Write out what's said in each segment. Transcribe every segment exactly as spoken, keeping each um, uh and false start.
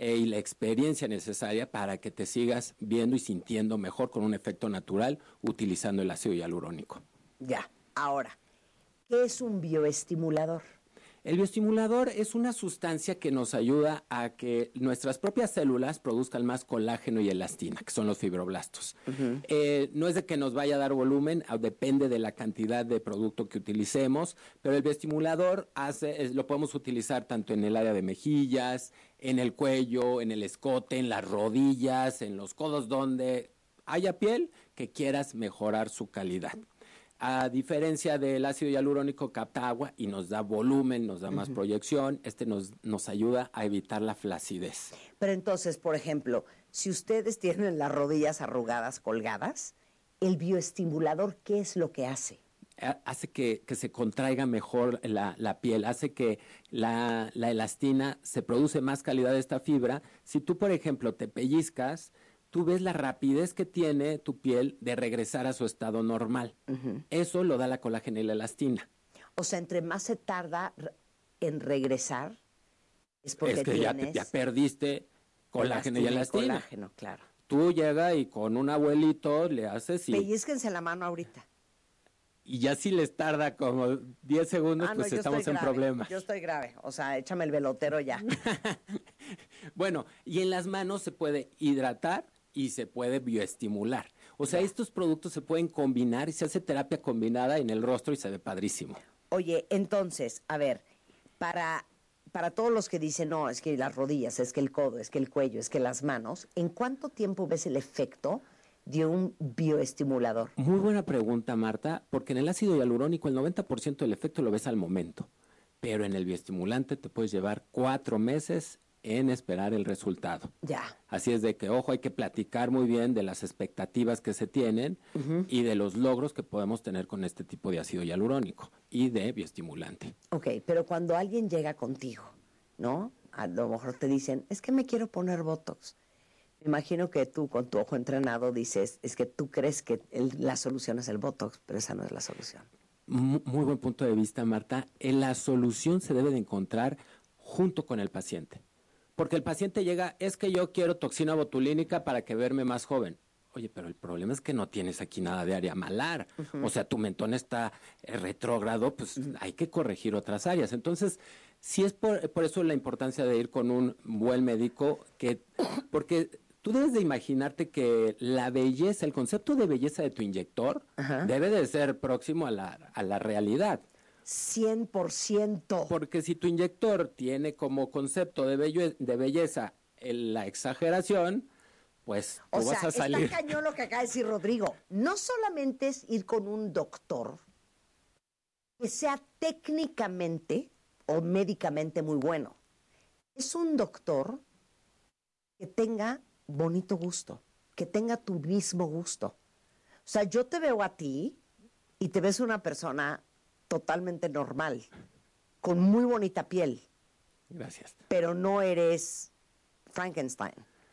eh, y la experiencia necesaria para que te sigas viendo y sintiendo mejor con un efecto natural utilizando el ácido hialurónico. Ya, ahora, ¿qué es un bioestimulador? El bioestimulador es una sustancia que nos ayuda a que nuestras propias células produzcan más colágeno y elastina, que son los fibroblastos. Uh-huh. Eh, no es de que nos vaya a dar volumen, depende de la cantidad de producto que utilicemos, pero el bioestimulador hace, es, lo podemos utilizar tanto en el área de mejillas, en el cuello, en el escote, en las rodillas, en los codos, donde haya piel que quieras mejorar su calidad. A diferencia del ácido hialurónico, capta agua y nos da volumen, nos da más uh-huh. proyección. Este nos, nos ayuda a evitar la flacidez. Pero entonces, por ejemplo, si ustedes tienen las rodillas arrugadas, colgadas, el bioestimulador, ¿qué es lo que hace? Hace que, que se contraiga mejor la, la piel, hace que la, la elastina se produce más calidad de esta fibra. Si tú, por ejemplo, te pellizcas, tú ves la rapidez que tiene tu piel de regresar a su estado normal. Uh-huh. Eso lo da la colágeno y la elastina. O sea, entre más se tarda en regresar, es porque es que tienes... ya, ya perdiste colágeno y elastina. Colágeno, claro. Tú llegas y con un abuelito le haces y... Pellizquense la mano ahorita. Y ya si les tarda como diez segundos, ah, no, pues estamos en problemas. Yo estoy grave, o sea, échame el velotero ya. Bueno, y en las manos se puede hidratar y se puede bioestimular. O sea, yeah. estos productos se pueden combinar y se hace terapia combinada en el rostro y se ve padrísimo. Oye, entonces, a ver, para, para todos los que dicen, no, es que las rodillas, es que el codo, es que el cuello, es que las manos, ¿en cuánto tiempo ves el efecto de un bioestimulador? Muy buena pregunta, Marta, porque en el ácido hialurónico el noventa por ciento del efecto lo ves al momento, pero en el bioestimulante te puedes llevar cuatro meses en esperar el resultado. Ya. Así es de que, ojo, hay que platicar muy bien de las expectativas que se tienen uh-huh. y de los logros que podemos tener con este tipo de ácido hialurónico y de bioestimulante. Ok, pero cuando alguien llega contigo, ¿no? A lo mejor te dicen, es que me quiero poner Botox. Me imagino que tú, con tu ojo entrenado, dices, es que tú crees que el, la solución es el Botox, pero esa no es la solución. Muy, muy buen punto de vista, Marta. La solución se debe de encontrar junto con el paciente. Porque el paciente llega, es que yo quiero toxina botulínica para que verme más joven. Oye, pero el problema es que no tienes aquí nada de área malar. Uh-huh. O sea, tu mentón está eh, retrógrado, pues uh-huh. hay que corregir otras áreas. Entonces, sí es por, por eso la importancia de ir con un buen médico, que porque tú debes de imaginarte que la belleza, el concepto de belleza de tu inyector uh-huh. debe de ser próximo a la, a la realidad. cien por ciento. Porque si tu inyector tiene como concepto de, bello, de belleza el, la exageración, pues tú o vas sea, a salir. Está cañón lo que acaba de decir Rodrigo. No solamente es ir con un doctor que sea técnicamente o médicamente muy bueno. Es un doctor que tenga bonito gusto, que tenga tu mismo gusto. O sea, yo te veo a ti y te ves una persona totalmente normal, con muy bonita piel. Gracias. Pero no eres Frankenstein.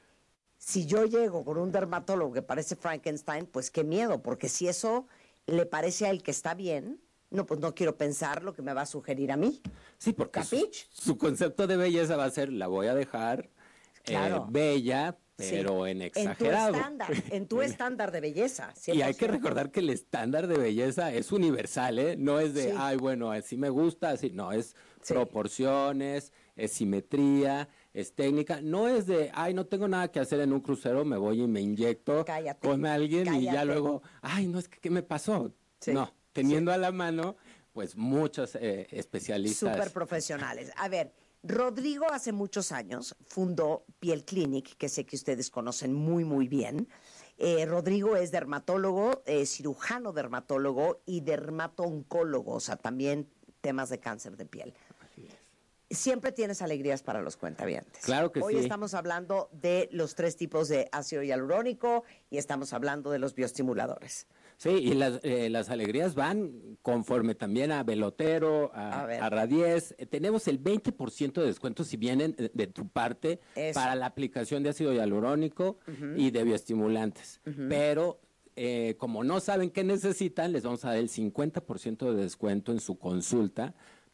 Si yo llego con un dermatólogo que parece Frankenstein, pues qué miedo, porque si eso le parece a él que está bien, no, pues no quiero pensar lo que me va a sugerir a mí. Sí, porque su, su concepto de belleza va a ser, la voy a dejar claro. eh, bella, pero sí. en exagerado. En tu estándar, en tu estándar de belleza. cien por ciento. Y hay que recordar que el estándar de belleza es universal, ¿eh? No es de, sí. ay, bueno, así me gusta, así, no, es sí. proporciones, es simetría, es técnica, no es de, ay, no tengo nada que hacer en un crucero, me voy y me inyecto cállate, con alguien cállate. Y ya luego, ay, no, es que, ¿qué me pasó? Sí. No, teniendo sí. a la mano, pues, muchos eh, especialistas. Súper profesionales. A ver, Rodrigo hace muchos años fundó Piel Clinic, que sé que ustedes conocen muy, muy bien. Eh, Rodrigo es dermatólogo, eh, cirujano dermatólogo y dermato-oncólogo, o sea, también temas de cáncer de piel. Así es. Siempre tienes alegrías para los cuentavientes. Claro que Hoy sí. Hoy estamos hablando de los tres tipos de ácido hialurónico y estamos hablando de los bioestimuladores. Sí, y las, eh, las alegrías van conforme también a Velotero, a, a, a Radies. Eh, tenemos el veinte por ciento de descuento si vienen de, de tu parte Eso. Para la aplicación de ácido hialurónico uh-huh. y de bioestimulantes. Uh-huh. Pero eh, como no saben qué necesitan, les vamos a dar el cincuenta por ciento de descuento en su consulta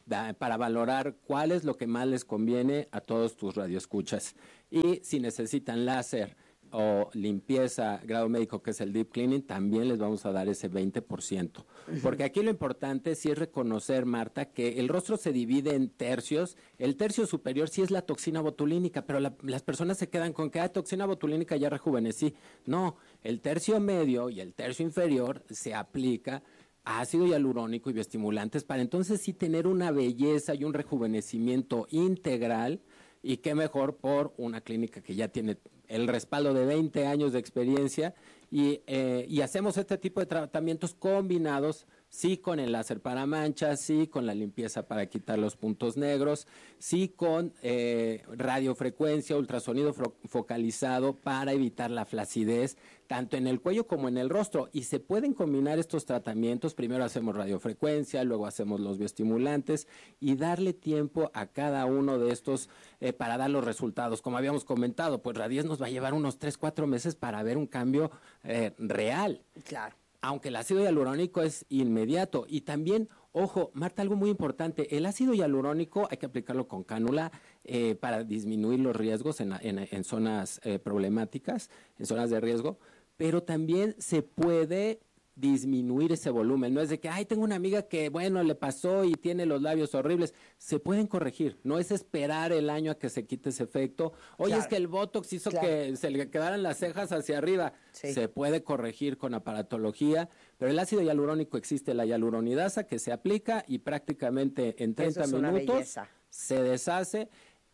da, para valorar cuál es lo que más les conviene a todos tus radioescuchas. Y si necesitan láser o limpieza, grado médico, que es el deep cleaning, también les vamos a dar ese veinte por ciento. Porque aquí lo importante sí es reconocer, Marta, que el rostro se divide en tercios. El tercio superior sí es la toxina botulínica, pero la, las personas se quedan con que, ah, toxina botulínica, ya rejuvenecí. No, el tercio medio y el tercio inferior se aplica ácido hialurónico y bioestimulantes para entonces sí tener una belleza y un rejuvenecimiento integral. Y qué mejor por una clínica que ya tiene el respaldo de veinte años de experiencia y, eh, y hacemos este tipo de tratamientos combinados, sí con el láser para manchas, sí con la limpieza para quitar los puntos negros, sí con eh, radiofrecuencia, ultrasonido fo focalizado para evitar la flacidez, tanto en el cuello como en el rostro. Y se pueden combinar estos tratamientos, primero hacemos radiofrecuencia, luego hacemos los bioestimulantes y darle tiempo a cada uno de estos eh, para dar los resultados. Como habíamos comentado, pues Radies nos va a llevar unos tres, cuatro meses para ver un cambio eh, real. Claro. Aunque el ácido hialurónico es inmediato. Y también, ojo, Marta, algo muy importante, el ácido hialurónico hay que aplicarlo con cánula eh, para disminuir los riesgos en, en, en zonas eh, problemáticas, en zonas de riesgo, pero también se puede disminuir ese volumen. No es de que, ay, tengo una amiga que, bueno, le pasó y tiene los labios horribles. Se pueden corregir. No es esperar el año a que se quite ese efecto. Oye, claro, es que el Botox hizo claro. que se le quedaran las cejas hacia arriba. Sí. Se puede corregir con aparatología, pero el ácido hialurónico existe, la hialuronidasa, que se aplica y prácticamente en treinta minutos se deshace.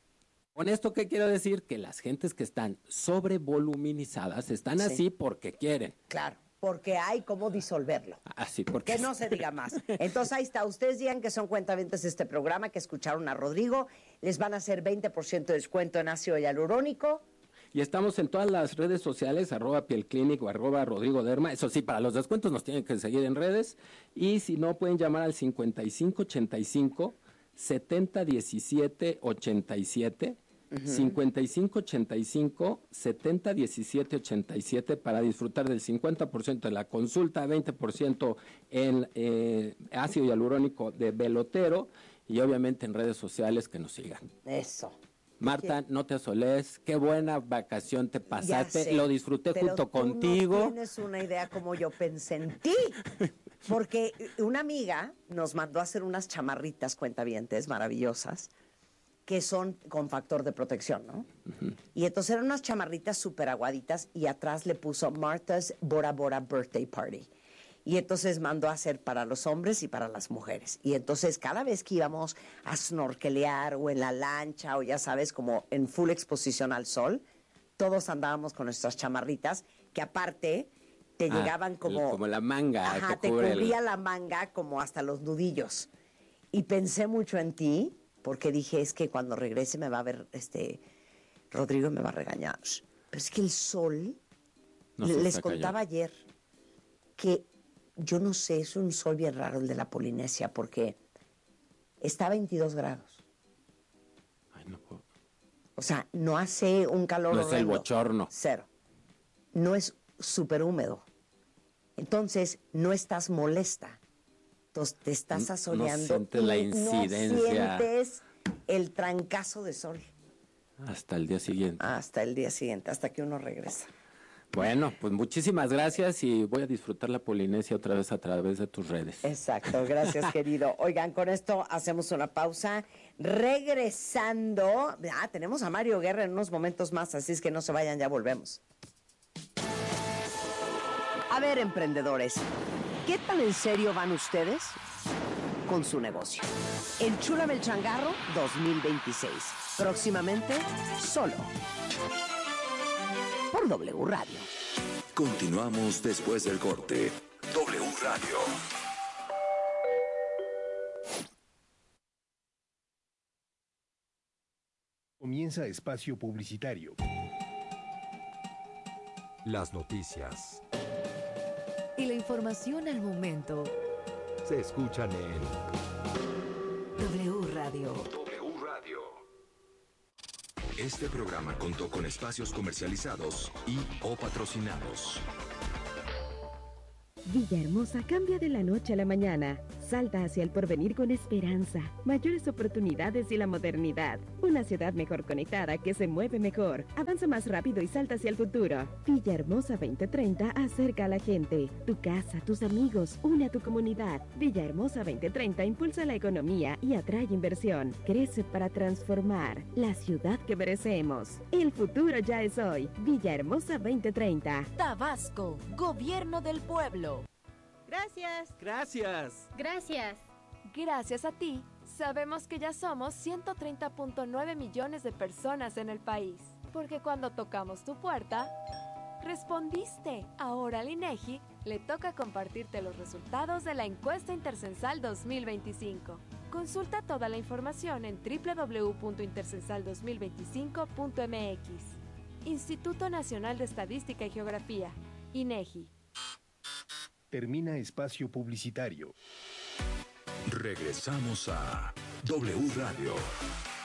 Con esto, ¿qué quiero decir? Que las gentes que están sobrevoluminizadas están sí. así porque quieren. Claro. Porque hay cómo disolverlo. Así, porque... Que no se diga más. Entonces, ahí está. Ustedes digan que son cuentavientes de este programa, que escucharon a Rodrigo. Les van a hacer veinte por ciento de descuento en ácido hialurónico. Y estamos en todas las redes sociales, arroba pielclinic o arroba Rodrigo Derma. Eso sí, para los descuentos nos tienen que seguir en redes. Y si no, pueden llamar al cincuenta y cinco ochenta y cinco setenta diecisiete ochenta y siete. Uh-huh. cincuenta y cinco ochenta y cinco setenta diecisiete ochenta y siete para disfrutar del cincuenta por ciento de la consulta, veinte por ciento en eh, ácido hialurónico de Belotero y obviamente en redes sociales que nos sigan. Eso. Marta, no te asoles, qué buena vacación te pasaste, lo disfruté pero junto tú contigo. No tienes una idea como yo pensé en ti, porque una amiga nos mandó a hacer unas chamarritas cuentavientes maravillosas, que son con factor de protección, ¿no? Uh-huh. Y entonces eran unas chamarritas súper aguaditas y atrás le puso Martha's Bora Bora Birthday Party. Y entonces mandó a hacer para los hombres y para las mujeres. Y entonces cada vez que íbamos a snorkelear o en la lancha o ya sabes, como en full exposición al sol, todos andábamos con nuestras chamarritas que aparte te ah, llegaban como... Como la manga. Ajá, que te cubre cubría el... la manga como hasta los nudillos. Y pensé mucho en ti, porque dije, es que cuando regrese me va a ver, este, Rodrigo me va a regañar. Pero es que el sol, no les contaba ayer que yo no sé, es un sol bien raro el de la Polinesia, porque está a veintidós grados. Ay, no puedo. O sea, no hace un calor No es el bochorno. Cero. No es súper húmedo. Entonces, no estás molesta. Entonces, te estás asoleando. No sientes la incidencia. No sientes el trancazo de sol. Hasta el día siguiente. Hasta el día siguiente, hasta que uno regresa. Bueno, pues muchísimas gracias y voy a disfrutar la Polinesia otra vez a través de tus redes. Exacto, gracias querido. Oigan, con esto hacemos una pausa. Regresando, ah, tenemos a Mario Guerra en unos momentos más, así es que no se vayan, ya volvemos. A ver, emprendedores, ¿qué tan en serio van ustedes con su negocio? Enchúlame el changarro dos mil veintiséis. Próximamente, solo por W Radio. Continuamos después del corte. W Radio. Comienza espacio publicitario. Las noticias y la información al momento se escuchan en W Radio. W Radio. Este programa contó con espacios comercializados y o patrocinados. Villahermosa cambia de la noche a la mañana. Salta hacia el porvenir con esperanza, mayores oportunidades y la modernidad. Una ciudad mejor conectada que se mueve mejor, avanza más rápido y salta hacia el futuro. Villahermosa veinte treinta acerca a la gente. Tu casa, tus amigos, une a tu comunidad. Villahermosa veinte treinta impulsa la economía y atrae inversión. Crece para transformar la ciudad que merecemos. El futuro ya es hoy. Villahermosa veinte treinta. Tabasco, Gobierno del Pueblo. Gracias. Gracias. Gracias. Gracias a ti, sabemos que ya somos ciento treinta punto nueve millones de personas en el país. Porque cuando tocamos tu puerta, respondiste. Ahora al INEGI le toca compartirte los resultados de la encuesta intercensal dos mil veinticinco. Consulta toda la información en doble u doble u doble u punto intercensal dos mil veinticinco punto m x. Instituto Nacional de Estadística y Geografía, INEGI. Termina espacio publicitario. Regresamos a W Radio.